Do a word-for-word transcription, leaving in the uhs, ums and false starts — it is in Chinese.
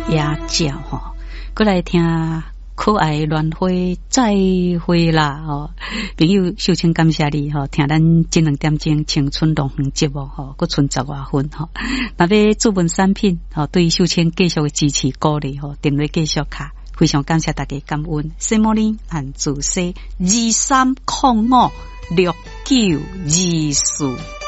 野鸟吼，过来听可爱乱花再会啦吼，朋友秀清感谢你吼，听咱这两点钟青春动园节目吼，佫剩十外分吼，若要注文产品吼，对秀清继续支持鼓励吼，订阅继续卡。非常感谢大家感恩，西摩林按自西二三零五六九二四。